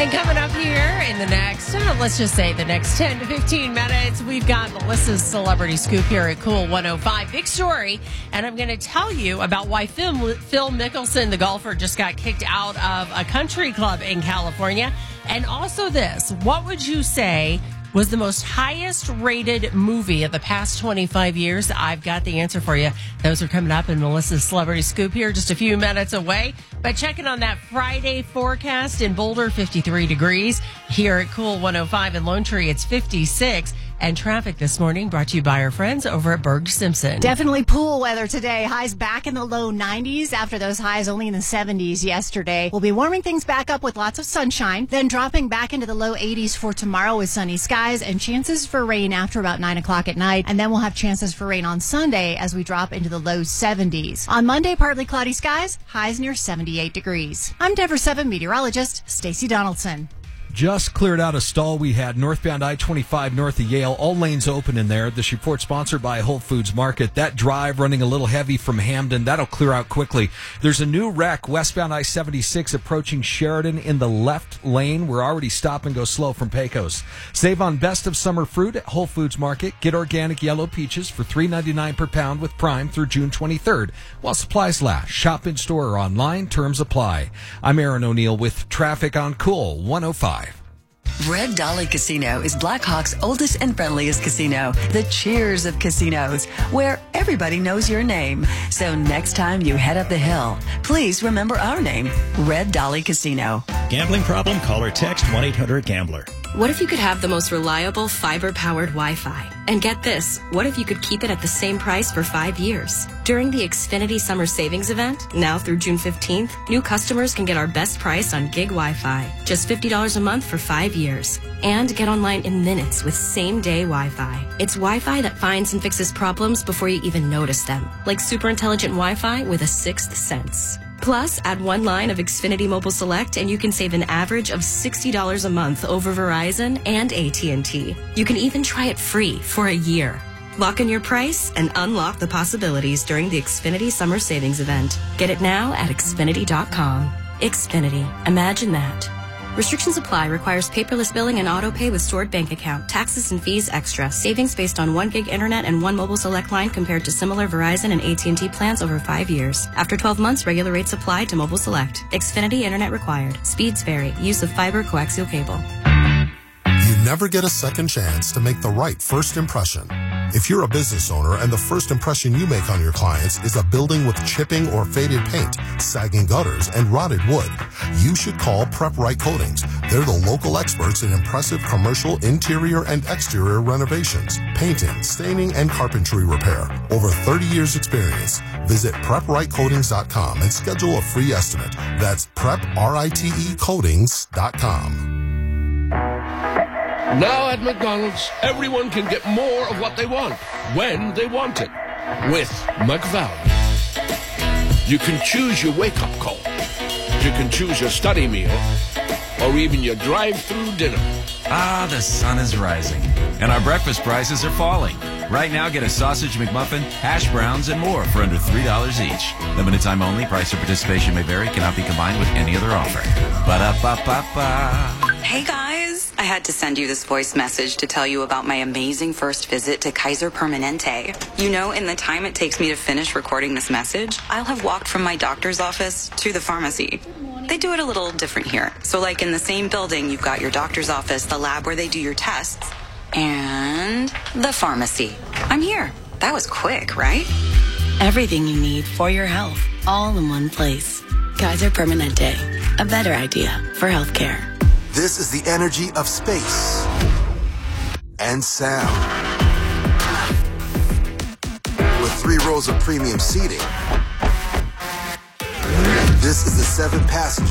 And coming up here in the next, let's just say the next 10 to 15 minutes, we've got Melissa's Celebrity Scoop here at Cool 105. Big story, and I'm going to tell you about why Phil Mickelson, the golfer, just got kicked out of a country club in California. And also this, what would you say was the most highest rated movie of the past 25 years? I've got the answer for you. Those are coming up in Melissa's Celebrity Scoop here just a few minutes away. But checking on that Friday forecast in Boulder, 53 degrees. Here at Cool 105 in Lone Tree, it's 56. And traffic this morning brought to you by our friends over at Berg Simpson. Definitely pool weather today. Highs back in the low 90s after those highs only in the 70s yesterday. We'll be warming things back up with lots of sunshine, then dropping back into the low 80s for tomorrow with sunny skies and chances for rain after about 9 o'clock at night. And then we'll have chances for rain on Sunday as we drop into the low 70s. On Monday, partly cloudy skies, highs near 78 degrees. I'm Denver 7 meteorologist Stacey Donaldson. Just cleared out a stall we had northbound I-25 north of Yale. All lanes open in there. This report sponsored by Whole Foods Market. That drive running a little heavy from Hamden. That'll clear out quickly. There's a new wreck westbound I-76 approaching Sheridan in the left lane. We're already stop and go slow from Pecos. Save on best of summer fruit at Whole Foods Market. Get organic yellow peaches for $3.99 per pound with Prime through June 23rd while supplies last. Shop in store or online. Terms apply. I'm Aaron O'Neill with traffic on Cool 105. Red Dolly Casino is Blackhawk's oldest and friendliest casino, the cheers of casinos, where everybody knows your name. So next time you head up the hill, please remember our name, Red Dolly Casino. Gambling problem? Call or text 1-800-GAMBLER. What if you could have the most reliable fiber-powered Wi-Fi? And get this, what if you could keep it at the same price for 5 years? During the Xfinity Summer Savings Event, now through June 15th, new customers can get our best price on gig Wi-Fi, just $50 a month for 5 years. And get online in minutes with same-day Wi-Fi. It's Wi-Fi that finds and fixes problems before you even notice them, like super intelligent Wi-Fi with a sixth sense. Plus, add one line of Xfinity Mobile Select and you can save an average of $60 a month over Verizon and AT&T. You can even try it free for a year. Lock in your price and unlock the possibilities during the Xfinity Summer Savings Event. Get it now at Xfinity.com. Xfinity. Imagine that. Restrictions apply. Requires paperless billing and auto pay with stored bank account. Taxes and fees extra. Savings based on 1 gig internet and 1 mobile select line compared to similar Verizon and AT&T plans over 5 years. After 12 months, regular rates apply to mobile select. Xfinity internet required. Speeds vary. Use of fiber coaxial cable. You never get a second chance to make the right first impression. If you're a business owner and the first impression you make on your clients is a building with chipping or faded paint, sagging gutters, and rotted wood, you should call Prep Right Coatings. They're the local experts in impressive commercial interior and exterior renovations, painting, staining, and carpentry repair. Over 30 years experience. Visit PrepRightCoatings.com and schedule a free estimate. That's PrepRiteCoatings.com. Now at McDonald's, everyone can get more of what they want, when they want it, with McValue. You can choose your wake-up call. You can choose your study meal, or even your drive-through dinner. Ah, the sun is rising, and our breakfast prices are falling. Right now, get a sausage McMuffin, hash browns, and more for under $3 each. Limited time only. Price or participation may vary. Cannot be combined with any other offer. Ba-da-ba-ba-ba. Hey guys, I had to send you this voice message to tell you about my amazing first visit to Kaiser Permanente. You know, in the time it takes me to finish recording this message, I'll have walked from my doctor's office to the pharmacy. They do it a little different here. So like in the same building, you've got your doctor's office, the lab where they do your tests, and the pharmacy. I'm here. That was quick, right? Everything you need for your health, all in one place. Kaiser Permanente. A better idea for healthcare. This is the energy of space and sound. With 3 rows of premium seating, this is the 7-passenger